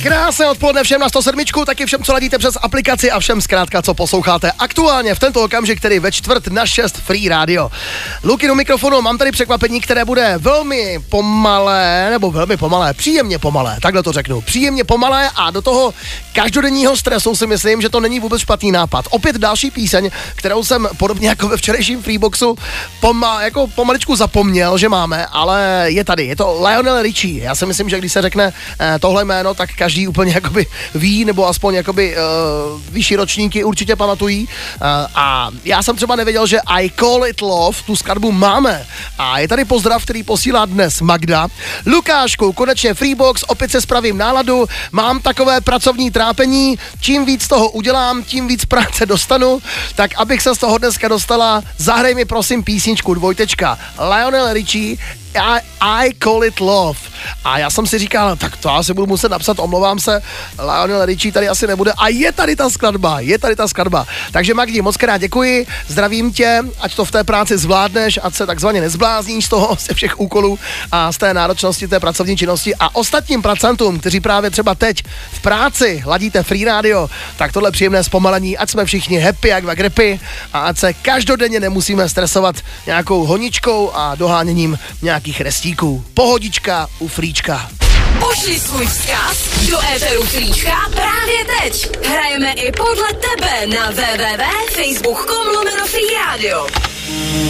Krásné odpoledne všem na 107, taky všem, co ladíte přes aplikaci a všem zkrátka, co posloucháte aktuálně v tento okamžik, tedy ve 5:45 Free Radio. Luky do mikrofonu, mám tady překvapení, které bude velmi pomalé, příjemně pomalé, takhle to řeknu, příjemně pomalé a do toho každodenního stresu si myslím, že to není vůbec špatný nápad. Opět další píseň, kterou jsem podobně jako ve včerejším Freeboxu pomaličku zapomněl, že máme, ale je tady, je to Lionel Richie. Já si myslím, že když se řekne tohle jméno, tak každý úplně jakoby ví, nebo aspoň jakoby vyšší ročníky určitě pamatují. A já jsem třeba nevěděl, že I Call It Love, tu skladbu máme. A je tady pozdrav, který posílá dnes Magda. Lukášku, konečně Freebox, opět se spravím náladu, mám takové pracovní trápení, čím víc toho udělám, tím víc práce dostanu, tak abych se z toho dneska dostala, zahraj mi prosím písničku, dvojtečka, Lionel Richie, I Call It Love. A já jsem si říkal, tak to asi budu muset napsat, omlouvám se, Lionel Richie tady asi nebude. A je tady ta skladba. Takže Magdi, moc krát děkuji, zdravím tě, ať to v té práci zvládneš, ať se takzvaně nezblázníš z toho, ze všech úkolů a z té náročnosti té pracovní činnosti. A ostatním pracantům, kteří právě třeba teď v práci ladíte Free Radio, tak tohle příjemné zpomalení, ať jsme všichni happy jak vagrepy a ať se každodenně nemusíme stresovat nějakou honičkou a doháněním nějakých restíků. Pohodička u Fríčka. Pošli svůj vzkaz do éteru Fríčka právě teď. Hrajeme i podle tebe na www.facebook.com/Free Radio.